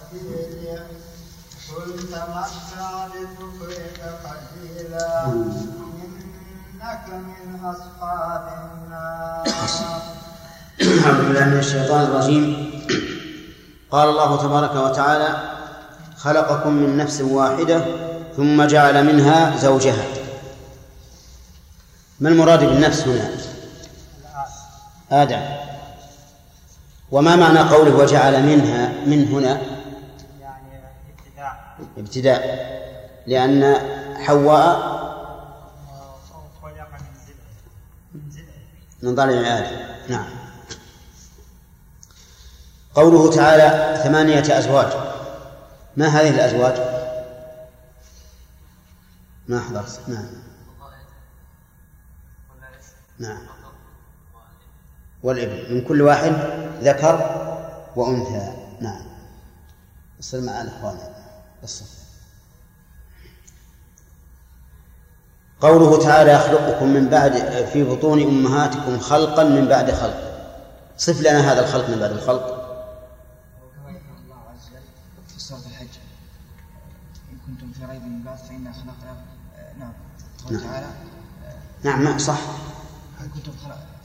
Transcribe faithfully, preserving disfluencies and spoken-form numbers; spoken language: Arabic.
تقدير قل تمتع بكفرك قليلا إنك من أصحاب النار. أعوذ بالله من الشيطان الرجيم. قال الله تبارك وتعالى: خلقكم من نفس واحدة ثم جعل منها زوجها. ما المراد بالنفس هنا؟ آدم. وما معنى قوله وجعل منها من هنا؟ يعني ابتداء ابتداء، لأن حواء من ضلع آدم. نعم. قوله تعالى ثمانية أزواج، ما هذه الأزواج؟ ما حضرت. نعم نعم والابن من كل واحد ذكر وأنثى. نعم. اصل مع الأخوان الصف. قوله تعالى يخلقكم من بعد في بطون أمهاتكم خلقا من بعد خلق، صف لنا هذا الخلق من بعد الخلق. وكما يقول الله عز وجل في سورة الحج: إن كنتم في ريب من البعث فإنا خلقنا. نعم. قال تعالى: نعم صح. إن كنتم